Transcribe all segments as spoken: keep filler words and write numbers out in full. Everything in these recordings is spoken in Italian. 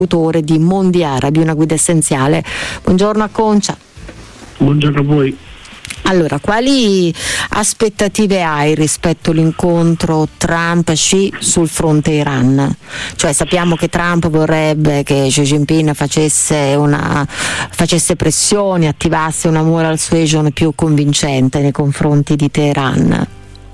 autore di Mondi Arabi, una guida essenziale. Buongiorno Acconcia. Buongiorno a voi. Allora, quali aspettative hai rispetto all'incontro Trump-Xi sul fronte Iran? Cioè, sappiamo che Trump vorrebbe che Xi Jinping facesse, una, facesse pressioni, attivasse una moral suasion più convincente nei confronti di Teheran.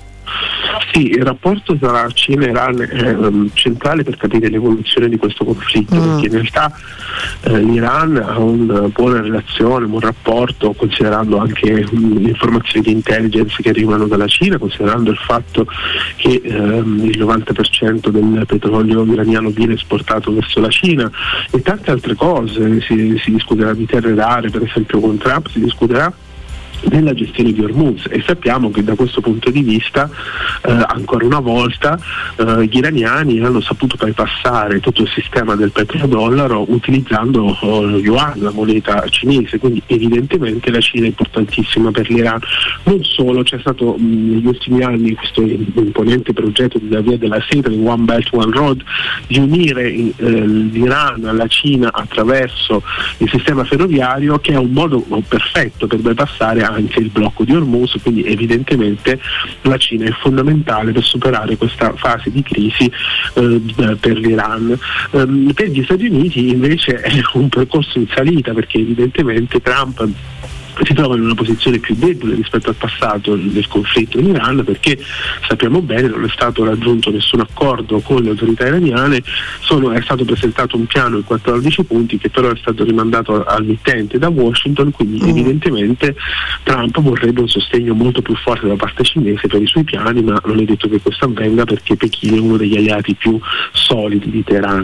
Sì, il rapporto tra Cina e Iran è um, centrale per capire l'evoluzione di questo conflitto, mm. perché in realtà eh, l'Iran ha una buona relazione, un buon rapporto, considerando anche um, le informazioni di intelligence che arrivano dalla Cina, considerando il fatto che um, il novanta per cento del petrolio iraniano viene esportato verso la Cina e tante altre cose. Si, si discuterà di terre rare, per esempio con Trump, si discuterà nella gestione di Hormuz, e sappiamo che da questo punto di vista eh, ancora una volta eh, gli iraniani hanno saputo bypassare tutto il sistema del petrodollaro utilizzando oh, lo yuan, la moneta cinese, quindi evidentemente la Cina è importantissima per l'Iran. Non solo, c'è stato mh, negli ultimi anni questo imponente progetto della via della seta, di One Belt One Road, di unire eh, l'Iran alla Cina attraverso il sistema ferroviario, che è un modo oh, perfetto per bypassare anche il blocco di Hormuz, quindi evidentemente la Cina è fondamentale per superare questa fase di crisi eh, per l'Iran. Um, per gli Stati Uniti invece è un percorso in salita, perché evidentemente Trump si trova in una posizione più debole rispetto al passato del conflitto in Iran, perché sappiamo bene non è stato raggiunto nessun accordo con le autorità iraniane. Sono, è stato presentato un piano in quattordici punti che però è stato rimandato al mittente da Washington, quindi mm. evidentemente Trump vorrebbe un sostegno molto più forte da parte cinese per i suoi piani, ma non è detto che questo avvenga, perché Pechino è uno degli alleati più solidi di Teheran.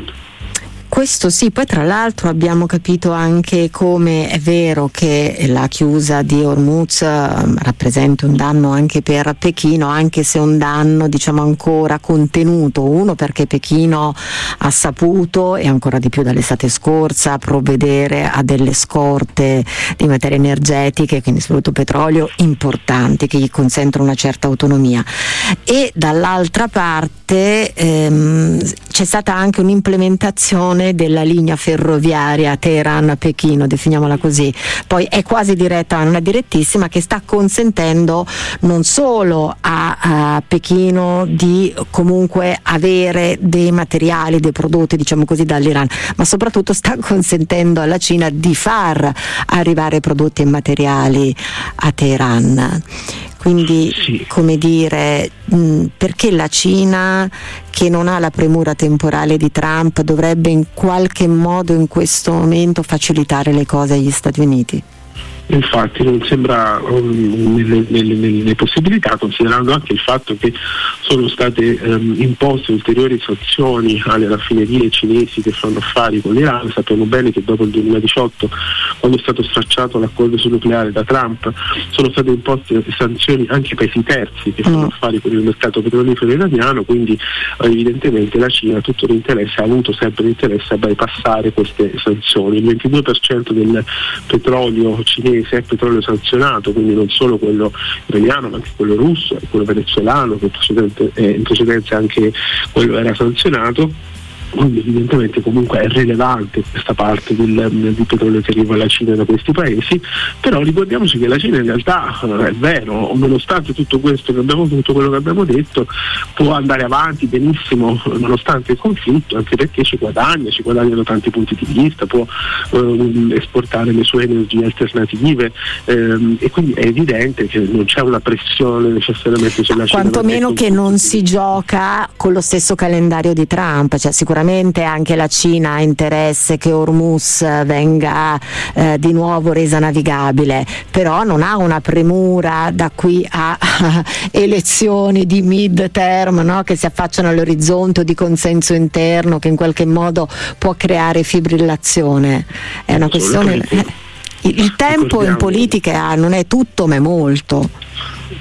Questo sì, poi tra l'altro abbiamo capito anche come è vero che la chiusa di Hormuz rappresenta un danno anche per Pechino, anche se un danno diciamo ancora contenuto. Uno, perché Pechino ha saputo, e ancora di più dall'estate scorsa, provvedere a delle scorte di materie energetiche, quindi soprattutto petrolio, importanti, che gli consentono una certa autonomia. E dall'altra parte ehm, c'è stata anche un'implementazione della linea ferroviaria Teheran-Pechino, definiamola così, poi è quasi diretta, non è direttissima, che sta consentendo non solo a, a Pechino di comunque avere dei materiali, dei prodotti diciamo così dall'Iran, ma soprattutto sta consentendo alla Cina di far arrivare prodotti e materiali a Teheran. Quindi, sì. come dire, mh, perché la Cina, che non ha la premura temporale di Trump, dovrebbe in qualche modo in questo momento facilitare le cose agli Stati Uniti? Infatti non sembra um, nelle, nelle, nelle possibilità, considerando anche il fatto che sono state um, imposte ulteriori sanzioni alle raffinerie cinesi che fanno affari con l'Iran. Sappiamo bene che dopo il duemiladiciotto, quando è stato stracciato l'accordo sul nucleare da Trump, sono state imposte sanzioni anche ai paesi terzi che fanno mm. affari con il mercato petrolifero iraniano, quindi eh, evidentemente la Cina ha tutto l'interesse, ha avuto sempre l'interesse a bypassare queste sanzioni. Il ventidue per cento del petrolio cinese è petrolio sanzionato, quindi non solo quello iraniano ma anche quello russo e quello venezuelano, che eh, in precedenza anche quello era sanzionato. Quindi evidentemente comunque è rilevante questa parte del, del petrolio che arriva alla Cina da questi paesi, però ricordiamoci che la Cina in realtà è vero, nonostante tutto questo che abbiamo tutto quello che abbiamo detto, può andare avanti benissimo nonostante il conflitto, anche perché ci guadagna, ci guadagna da tanti punti di vista, può ehm, esportare le sue energie alternative, ehm, e quindi è evidente che non c'è una pressione necessariamente sulla Cina. Quantomeno che non si gioca con lo stesso calendario di Trump, cioè sicuramente anche la Cina ha interesse che Hormuz venga eh, di nuovo resa navigabile, però non ha una premura da qui a, a elezioni di mid term, no? Che si affacciano all'orizzonte, o di consenso interno che in qualche modo può creare fibrillazione. È una questione, eh, il, il tempo in politica non è tutto ma è molto.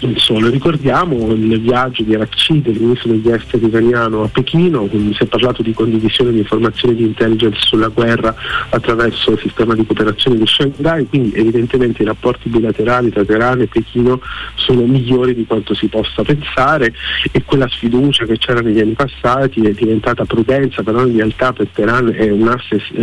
non solo. Ricordiamo il viaggio di Araghchi, del ministro degli esteri iraniano, a Pechino, quindi si è parlato di condivisione di informazioni di intelligence sulla guerra attraverso il sistema di cooperazione di Shanghai, quindi evidentemente i rapporti bilaterali tra Teheran e Pechino sono migliori di quanto si possa pensare, e quella sfiducia che c'era negli anni passati è diventata prudenza, però in realtà per Teheran è un asse